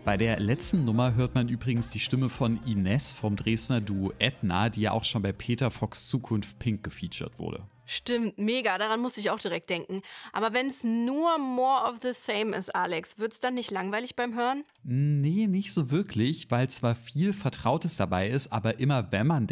Bei der letzten Nummer hört man übrigens die Stimme von Ines vom Dresdner Duo Edna, die ja auch schon bei Peter Fox Zukunft Pink gefeatured wurde. Stimmt, mega, daran musste ich auch direkt denken. Aber wenn es nur more of the same ist, Alex, wird's dann nicht langweilig beim Hören? Nee, nicht so wirklich, weil zwar viel Vertrautes dabei ist, aber immer wenn man